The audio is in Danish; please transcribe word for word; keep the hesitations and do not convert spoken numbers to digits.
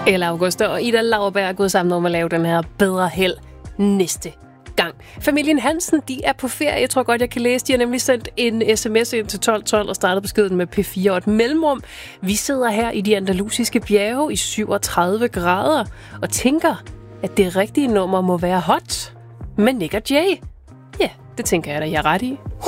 Eller Augusta og Ida Lauerberg er gået sammen om at lave den her Bedre Held næste gang. Familien Hansen, de er på ferie. Jeg tror godt, jeg kan læse. De har nemlig sendt en sms ind til tolv tolv og startet beskeden med P fire og et mellemrum. Vi sidder her i de andalusiske bjerge i syvogtredive grader og tænker, at det rigtige nummer må være Hot med Nick og Jay. Ja, det tænker jeg da, jeg er ret i.